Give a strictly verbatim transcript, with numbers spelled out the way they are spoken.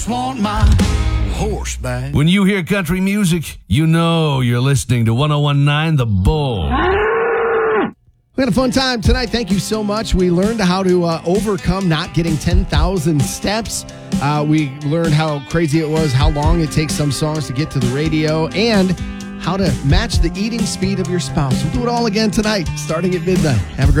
Want my horse back. When you hear country music, you know you're listening to one oh one point nine The Bull. We had a fun time tonight. Thank you so much. We learned how to uh, overcome not getting ten thousand steps. Uh, we learned how crazy it was, how long it takes some songs to get to the radio, and how to match the eating speed of your spouse. We'll do it all again tonight, starting at midnight. Have a great